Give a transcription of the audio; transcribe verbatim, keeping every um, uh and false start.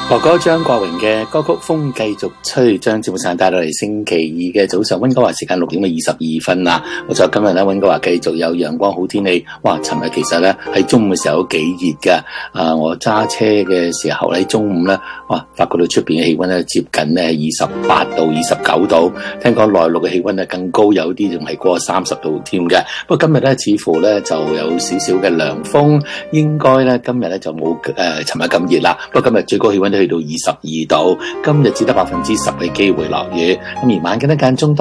哥哥張國榮嘅歌曲《風繼續吹》，將節目上帶到嚟星期二嘅早上，溫哥華時間六點嘅二十二分啦。我就今日咧溫哥華繼續有陽光好天氣。哇，尋日其實咧喺中午嘅時候都幾熱噶。啊，我揸車嘅時候喺中午咧，哇，發覺到出邊嘅氣溫咧接近咧二十八度、二十九度。聽講內陸嘅氣溫咧更高，有啲仲係過三十度添嘅。不過今日咧似乎咧就有少少嘅涼風，應該咧今日咧就冇誒尋日咁熱啦。不過今日最高氣溫都去到二十二度，今日只得百分之十嘅機會落雨，咁而晚間咧間中